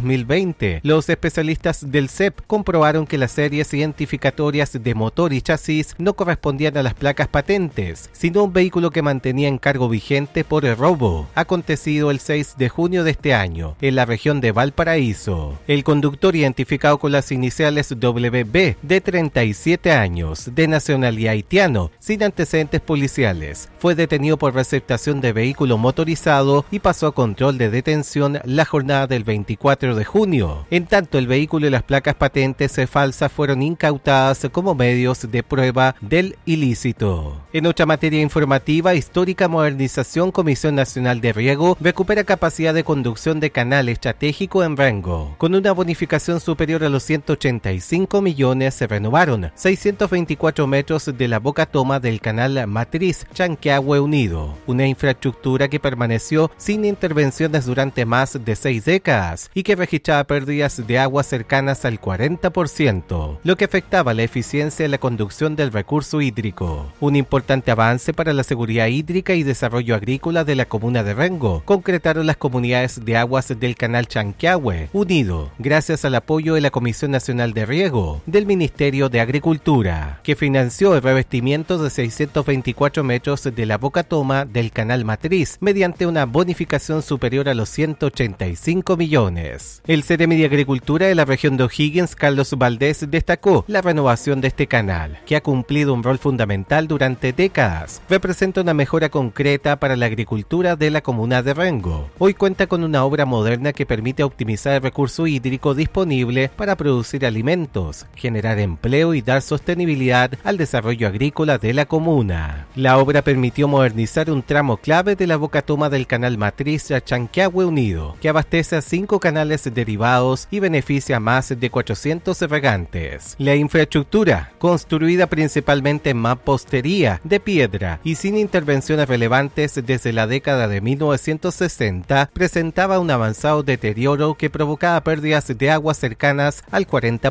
2020, los especialistas del CEP comprobaron que las series identificatorias de motor y chasis no correspondían a las placas patentes, sino a un vehículo que mantenía en cargo vigente por el robo, acontecido el 6 de junio de este año, en la región de Valparaíso. El conductor, identificado con las iniciales WB, de 37 años, de nacionalidad haitiano, sin antecedentes policiales, fue detenido por receptación de vehículo motorizado y pasó a control de detención la jornada del 24 de junio. En tanto, el vehículo y las placas patentes falsas fueron incautadas como medios de prueba del ilícito. En otra materia informativa, histórica modernización, Comisión Nacional de Riego recupera capacidad de conducción de canal estratégico en Rengo. Con una bonificación superior a los 185 millones, se renovaron 624 metros de la boca toma del canal Matriz Chanquihue Unido, una infraestructura que permaneció sin intervenciones durante más de 6 décadas y que registraba pérdidas de agua cercanas al 40%, lo que afectaba la eficiencia de la conducción del recurso hídrico. Un importante avance para la seguridad hídrica y desarrollo agrícola de la comuna de Rengo concretaron las comunidades de aguas del canal Chanquihue Unido, gracias al apoyo de la Comisión Nacional de Riego del Ministerio de Agricultura, que financió el revestimiento de 624 metros de la boca toma del canal Matriz mediante una bonificación superior a los 185 millones. El Ceremi de Agricultura de la región de O'Higgins, Carlos Valdés, destacó la renovación de este canal, que ha cumplido un rol fundamental durante décadas. Representa una mejora concreta para la agricultura de la comuna de Rengo. Hoy cuenta con una obra moderna que permite optimizar el recurso hídrico disponible para producir alimentos, generar empleo y dar sostenibilidad al desarrollo agrícola de la comuna. La obra permitió modernizar un tramo clave de la boca toma del canal Matriz a Chanquihue Unido, que abastece a 5 canales derivados y beneficia a más de 400 regantes. La infraestructura, construida principalmente en mampostería de piedra y sin intervenciones relevantes desde la década de 1960, presentaba un avanzado deterioro que provocaba pérdidas de agua cercanas al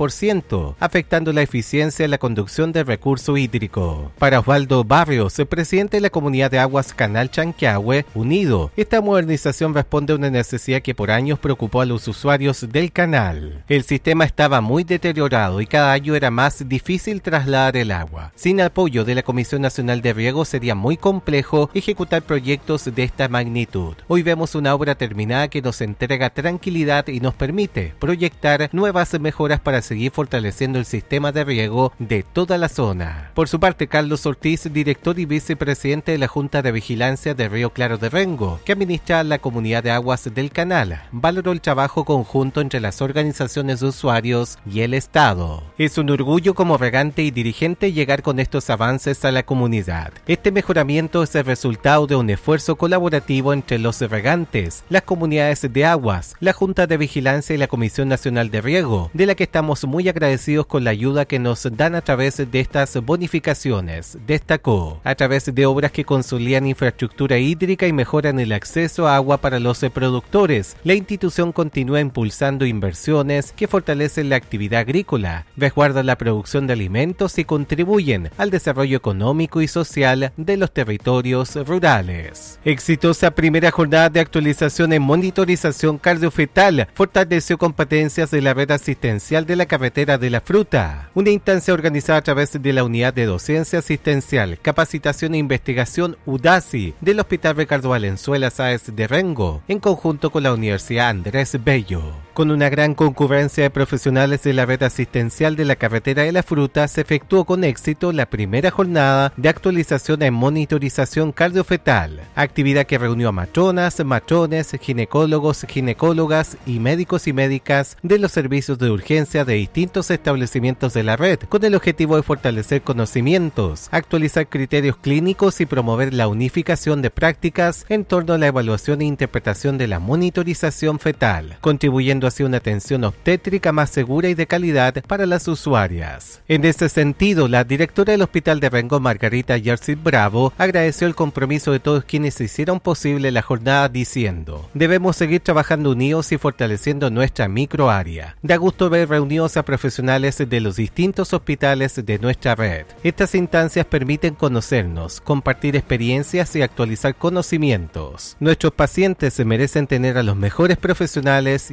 40%, afectando la eficiencia de la conducción del recurso hídrico. Para Osvaldo Barrios, presidente de la comunidad de aguas Canal Chanquihue Unido, esta modernización responde a una necesidad que por años preocupó a los usuarios del canal. El sistema estaba muy deteriorado y cada año era más difícil trasladar el agua. Sin apoyo de la Comisión Nacional de Riego sería muy complejo ejecutar proyectos de esta magnitud. Hoy vemos una obra terminada que nos entrega tranquilidad y nos permite proyectar nuevas mejoras para seguir fortaleciendo el sistema de riego de toda la zona. Por su parte, Carlos Ortiz, director y vicepresidente de la Junta de Vigilancia de Río Claro de Rengo, que administra la comunidad de aguas del canal, valoró el trabajo conjunto entre las organizaciones de usuarios y el Estado. Es un orgullo como regante y dirigente llegar con estos avances a la comunidad. Este mejoramiento es el resultado de un esfuerzo colaborativo entre los regantes, las comunidades de aguas, la Junta de Vigilancia y la Comisión Nacional de Riego, de la que estamos muy agradecidos con la ayuda que nos dan a través de estas bonificaciones, destacó. A través de obras que consolidan infraestructura hídrica y mejoran el acceso a agua para los productores, la institución continúa impulsando inversiones que fortalecen la actividad agrícola, resguardan la producción de alimentos y contribuyen al desarrollo económico y social de los territorios rurales. Exitosa primera jornada de actualización en monitorización cardiofetal fortaleció competencias de la red asistencial de la carretera de la fruta, una instancia organizada a través de la Unidad de Docencia Asistencial, Capacitación e Investigación UDASI del Hospital Ricardo Valenzuela Sáez de Rengo, en conjunto con la Universidad Andrés Bello. Con una gran concurrencia de profesionales de la red asistencial de la carretera de la fruta, se efectuó con éxito la primera jornada de actualización en monitorización cardiofetal, actividad que reunió a matronas, matrones, ginecólogos, ginecólogas y médicos y médicas de los servicios de urgencia de distintos establecimientos de la red, con el objetivo de fortalecer conocimientos, actualizar criterios clínicos y promover la unificación de prácticas en torno a la evaluación e interpretación de la monitorización fetal, contribuyendo hacia una atención obstétrica más segura y de calidad para las usuarias. En este sentido, la directora del Hospital de Rengo, Margarita Jersey Bravo, agradeció el compromiso de todos quienes hicieron posible la jornada diciendo: debemos seguir trabajando unidos y fortaleciendo nuestra microárea. Da gusto ver reunidos a profesionales de los distintos hospitales de nuestra red. Estas instancias permiten conocernos, compartir experiencias y actualizar conocimientos. Nuestros pacientes se merecen tener a los mejores profesionales y a los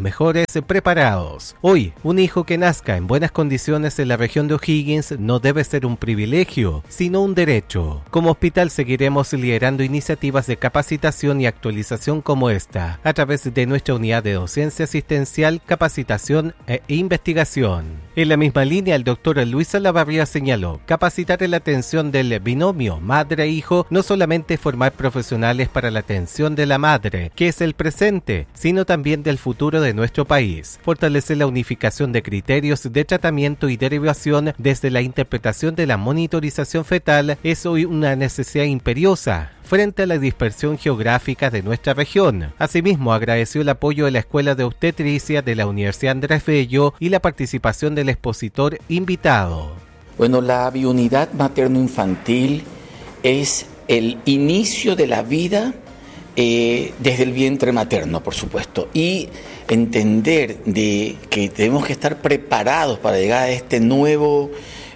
mejores preparados. Hoy, un hijo que nazca en buenas condiciones en la región de O'Higgins no debe ser un privilegio, sino un derecho. Como hospital seguiremos liderando iniciativas de capacitación y actualización como esta, a través de nuestra unidad de docencia asistencial, capacitación e investigación. En la misma línea, el doctor Luis Salavarría señaló, capacitar en la atención del binomio madre-hijo no solamente formar profesionales para la atención de la madre, que es el presente, sino también del futuro de nuestro país. Fortalecer la unificación de criterios de tratamiento y derivación desde la interpretación de la monitorización fetal es hoy una necesidad imperiosa frente a la dispersión geográfica de nuestra región. Asimismo, agradeció el apoyo de la Escuela de Obstetricia de la Universidad Andrés Bello y la participación del expositor invitado. Bueno, la biounidad materno-infantil es el inicio de la vida desde el vientre materno, por supuesto, y entender de que tenemos que estar preparados para llegar a este nuevo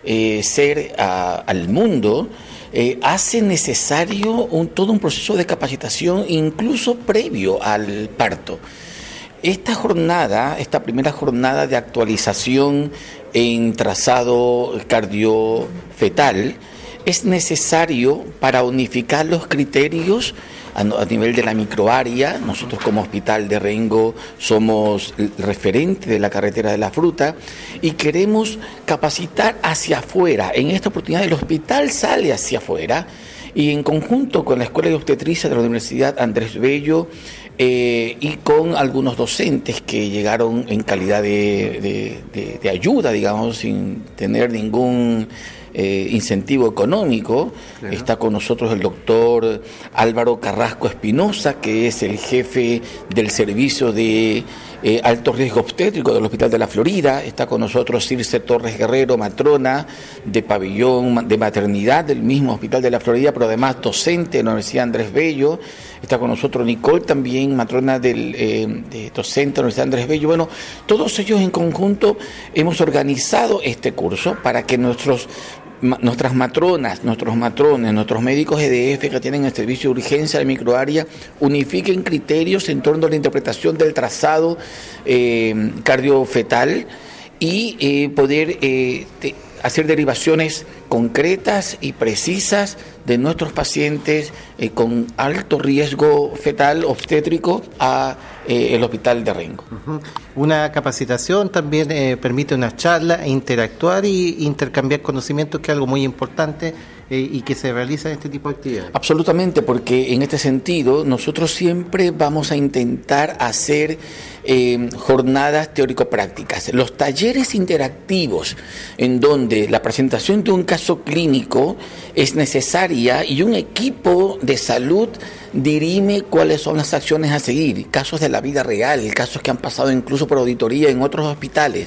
ser al mundo. Hace necesario todo un proceso de capacitación incluso previo al parto. Esta primera jornada de actualización en trazado cardiofetal es necesario para unificar los criterios a nivel de la microárea. Nosotros como Hospital de Rengo somos el referente de la carretera de la fruta y queremos capacitar hacia afuera. En esta oportunidad el hospital sale hacia afuera y en conjunto con la Escuela de Obstetricia de la Universidad Andrés Bello y con algunos docentes que llegaron en calidad de ayuda, digamos, sin tener ningún incentivo económico. Claro. Está con nosotros el doctor Álvaro Carrasco Espinosa, que es el jefe del servicio de alto riesgo obstétrico del Hospital de la Florida. Está con nosotros Circe Torres Guerrero, matrona de pabellón de maternidad del mismo Hospital de la Florida, pero además docente de la Universidad Andrés Bello. Está con nosotros Nicole también, matrona docente de la Universidad Andrés Bello. Bueno, todos ellos en conjunto hemos organizado este curso para que nuestras matronas, nuestros matrones, nuestros médicos EDF que tienen el servicio de urgencia de microárea unifiquen criterios en torno a la interpretación del trazado cardiofetal y poder hacer derivaciones concretas y precisas de nuestros pacientes con alto riesgo fetal obstétrico a el Hospital de Rengo. Una capacitación también permite una charla, interactuar y intercambiar conocimientos, que es algo muy importante y que se realiza en este tipo de actividades. Absolutamente, porque en este sentido nosotros siempre vamos a intentar hacer jornadas teórico-prácticas. Los talleres interactivos, en donde la presentación de un caso clínico es necesaria y un equipo de salud dirime cuáles son las acciones a seguir, casos de la vida real, casos que han pasado incluso por auditoría en otros hospitales.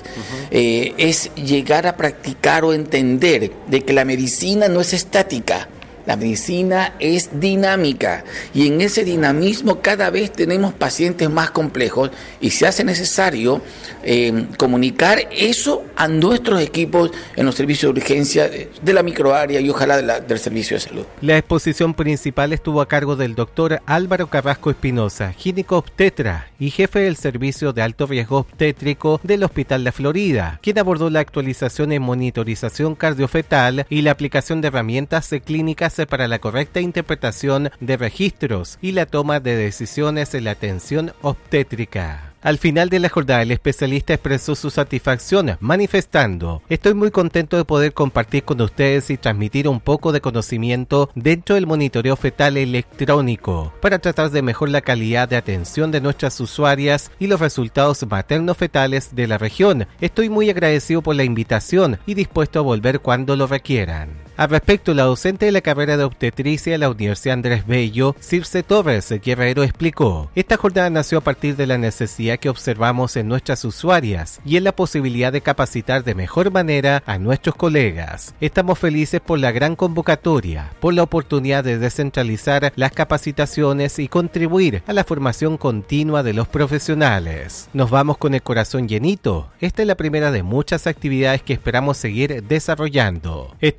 Es llegar a practicar o entender de que la medicina no es estática. La medicina es dinámica y en ese dinamismo cada vez tenemos pacientes más complejos y se hace necesario comunicar eso a nuestros equipos en los servicios de urgencia de la microárea y ojalá del servicio de salud. La exposición principal estuvo a cargo del doctor Álvaro Carrasco Espinosa, ginecobstetra y jefe del servicio de alto riesgo obstétrico del Hospital La Florida, quien abordó la actualización en monitorización cardiofetal y la aplicación de herramientas clínicas para la correcta interpretación de registros y la toma de decisiones en la atención obstétrica. Al final de la jornada, el especialista expresó su satisfacción, manifestando: estoy muy contento de poder compartir con ustedes y transmitir un poco de conocimiento dentro del monitoreo fetal electrónico para tratar de mejorar la calidad de atención de nuestras usuarias y los resultados materno-fetales de la región. Estoy muy agradecido por la invitación y dispuesto a volver cuando lo requieran. Al respecto, la docente de la carrera de obstetricia de la Universidad Andrés Bello, Circe Torres Guerrero, explicó: esta jornada nació a partir de la necesidad que observamos en nuestras usuarias y en la posibilidad de capacitar de mejor manera a nuestros colegas. Estamos felices por la gran convocatoria, por la oportunidad de descentralizar las capacitaciones y contribuir a la formación continua de los profesionales. Nos vamos con el corazón llenito. Esta es la primera de muchas actividades que esperamos seguir desarrollando. Estoy muy agradecido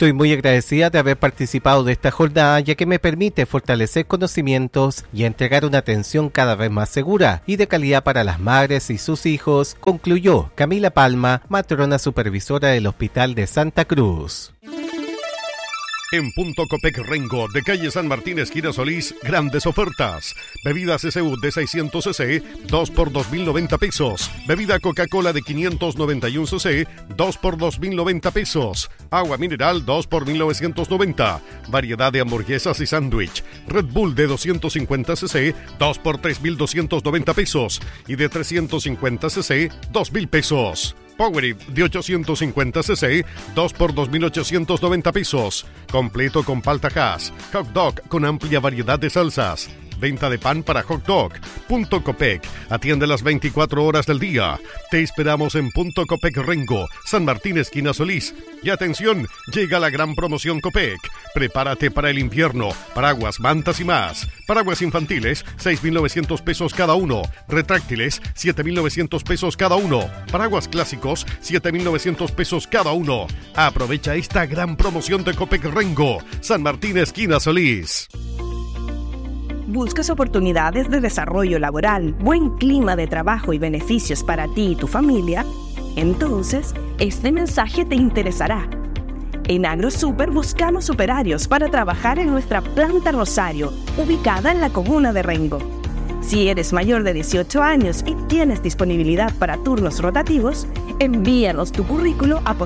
agradecida de haber participado de esta jornada, ya que me permite fortalecer conocimientos y entregar una atención cada vez más segura y de calidad para las madres y sus hijos, concluyó Camila Palma, matrona supervisora del Hospital de Santa Cruz. En Punto Copec Rengo, de calle San Martín, esquina Solís, grandes ofertas. Bebida CCU de 600 cc, 2 por 2.090 pesos. Bebida Coca-Cola de 591 cc, 2 por 2.090 pesos. Agua mineral, 2 por 1.990. Variedad de hamburguesas y sándwich. Red Bull de 250 cc, 2 por 3.290 pesos. Y de 350 cc, 2.000 pesos. Powerade de 850 cc, 2 por 2.890 pesos. Completo con palta hash. Hot dog con amplia variedad de salsas. Venta de pan para hot dog. Punto Copec. Atiende las 24 horas del día. Te esperamos en Punto Copec Rengo, San Martín, esquina Solís. Y atención, llega la gran promoción Copec. Prepárate para el invierno. Paraguas, mantas y más. Paraguas infantiles, 6.900 pesos cada uno. Retráctiles, 7.900 pesos cada uno. Paraguas clásicos, 7.900 pesos cada uno. Aprovecha esta gran promoción de Copec Rengo, San Martín, esquina Solís. ¿Buscas oportunidades de desarrollo laboral, buen clima de trabajo y beneficios para ti y tu familia? Entonces, este mensaje te interesará. En AgroSuper buscamos operarios para trabajar en nuestra planta Rosario, ubicada en la comuna de Rengo. Si eres mayor de 18 años y tienes disponibilidad para turnos rotativos, envíanos tu currículo a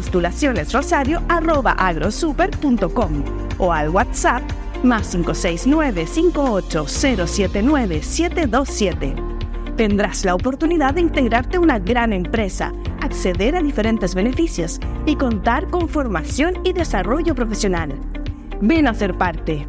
postulacionesrosario@agrosuper.com o al WhatsApp más 569-58079727. Tendrás la oportunidad de integrarte a una gran empresa, acceder a diferentes beneficios y contar con formación y desarrollo profesional. Ven a ser parte.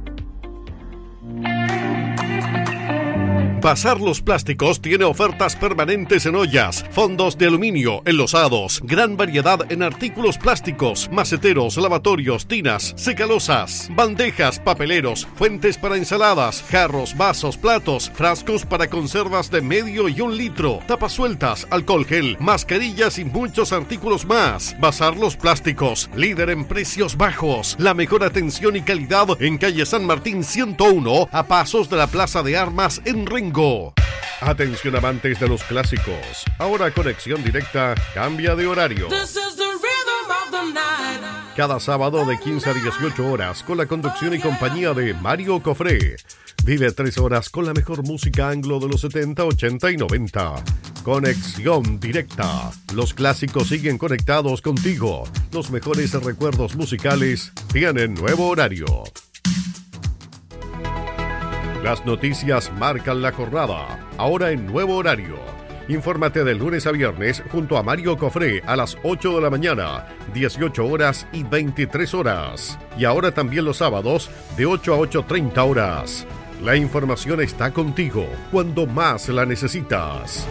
Bazar Los Plásticos tiene ofertas permanentes en ollas, fondos de aluminio, enlosados, gran variedad en artículos plásticos, maceteros, lavatorios, tinas, secalosas, bandejas, papeleros, fuentes para ensaladas, jarros, vasos, platos, frascos para conservas de medio y 1 litro, tapas sueltas, alcohol gel, mascarillas y muchos artículos más. Bazar Los Plásticos, líder en precios bajos, la mejor atención y calidad en calle San Martín 101, a pasos de la Plaza de Armas en Rengo. Atención amantes de los clásicos. Ahora Conexión Directa cambia de horario. Cada sábado de 15 a 18 horas con la conducción y compañía de Mario Cofré. Vive 3 horas con la mejor música anglo de los 70, 80 y 90. Conexión Directa. Los clásicos siguen conectados contigo. Los mejores recuerdos musicales tienen nuevo horario. Las noticias marcan la jornada, ahora en nuevo horario. Infórmate de lunes a viernes junto a Mario Cofré a las 8 de la mañana, 18 horas y 23 horas. Y ahora también los sábados de 8 a 8:30 horas. La información está contigo cuando más la necesitas.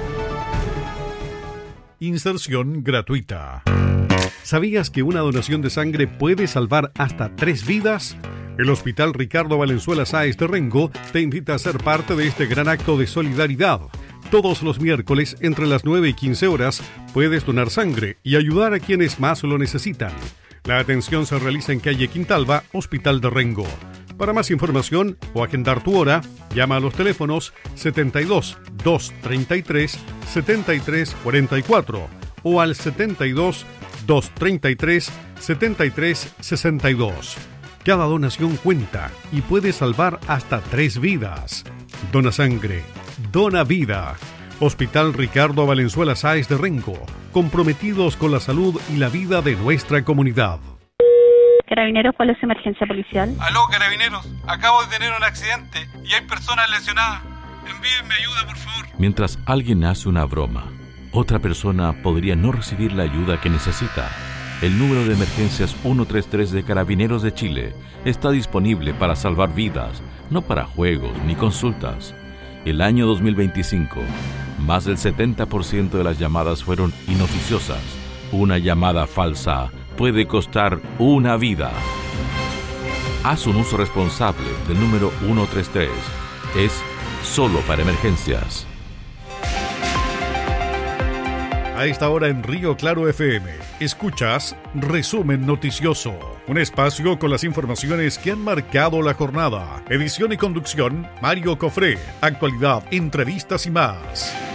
Inserción gratuita. ¿Sabías que una donación de sangre puede salvar hasta 3 vidas? El Hospital Ricardo Valenzuela Sáez de Rengo te invita a ser parte de este gran acto de solidaridad. Todos los miércoles, entre las 9 y 15 horas, puedes donar sangre y ayudar a quienes más lo necesitan. La atención se realiza en calle Quintalba, Hospital de Rengo. Para más información o agendar tu hora, llama a los teléfonos 72 233 73 44 o al 72 233 73 62. Cada donación cuenta y puede salvar hasta 3 vidas. Dona sangre, dona vida. Hospital Ricardo Valenzuela Sáez de Rengo, comprometidos con la salud y la vida de nuestra comunidad. Carabineros, ¿cuál es su emergencia policial? Aló, Carabineros, acabo de tener un accidente y hay personas lesionadas. Envíenme ayuda, por favor. Mientras alguien hace una broma, otra persona podría no recibir la ayuda que necesita. El número de emergencias 133 de Carabineros de Chile está disponible para salvar vidas, no para juegos ni consultas. El año 2025, más del 70% de las llamadas fueron inoficiosas. Una llamada falsa puede costar una vida. Haz un uso responsable del número 133. Es solo para emergencias. A esta hora en Río Claro FM, escuchas Resumen Noticioso. un espacio con las informaciones que han marcado la jornada. Edición y conducción, Mario Cofré. Actualidad, entrevistas y más.